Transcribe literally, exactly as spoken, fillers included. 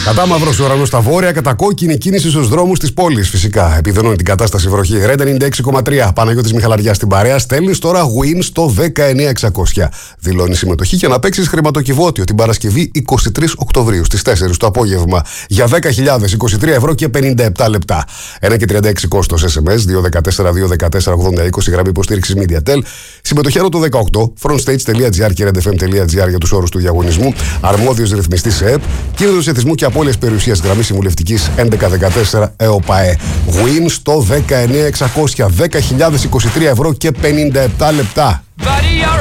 Κατά μαύρος ουρανός στα βόρεια, κατά κόκκινη κίνηση στους δρόμους της πόλης. Φυσικά, επιδεινώνει την κατάσταση βροχή. Ρεντ ενενήντα έξι κόμμα τρία. Παναγιώτης Μιχαλαριάς στην παρέα. Στέλνεις τώρα win στο δεκαεννιά εξακόσια. Δηλώνει συμμετοχή για να παίξεις χρηματοκιβώτιο την Παρασκευή εικοστή τρίτη Οκτωβρίου στις τέσσερις το απόγευμα για δέκα χιλιάδες είκοσι τρία ευρώ και πενήντα επτά λεπτά. ένα και τριάντα έξι κόστος ες εμ ες δύο ένα τέσσερα δύο ένα τέσσερα ογδόντα είκοσι γραμμή υποστήριξης MediaTel. Συμμετοχή άνω το δεκαοκτώ. frontstage.gr και redfm.gr για τους όρους του διαγωνισμού. Αρμόδιος ρυθμιστής ΕΕΠ. Κίνδυνος εθισμού και απώλειας περιουσίας. Γραμμή συμβουλευτικής έντεκα δεκατέσσερα ΕΟΠΑΕ. Win στο δεκαεννιά εξακόσια. δέκα χιλιάδες είκοσι τρία ευρώ και πενήντα επτά λεπτά.